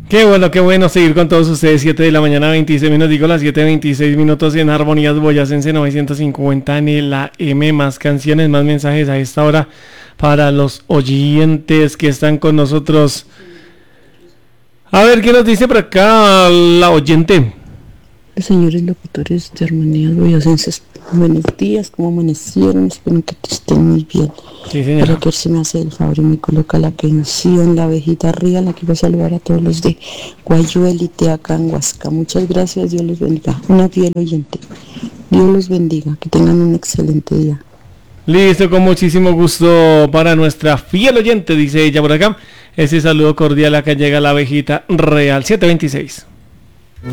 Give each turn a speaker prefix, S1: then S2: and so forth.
S1: Qué bueno seguir con todos ustedes. 7 de la mañana, 26 minutos, digo las 7:26 en Armonías Boyacense 950 en la M. Más canciones, más mensajes a esta hora para los oyentes que están con nosotros. A ver, ¿qué nos dice por acá la oyente?
S2: Señores locutores de Armonías Boyacenses, buenos días, ¿cómo amanecieron? Espero que estén muy bien.
S1: Sí, señora.
S2: Para que se me hace el favor y me coloca la canción La Abejita Ría, la que va a saludar a todos los de Guayuel y Teacán, Huasca. Muchas gracias, Dios los bendiga. Una fiel oyente. Dios los bendiga, que tengan un excelente día.
S1: Listo, con muchísimo gusto para nuestra fiel oyente, dice ella por acá. Ese saludo cordial acá llega la abejita real. 7:26.